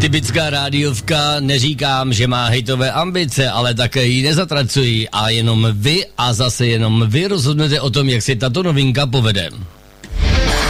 Typická rádiovka, neříkám, že má hejtové ambice, ale také ji nezatracují a jenom vy a zase jenom vy rozhodnete o tom, jak si tato novinka povede.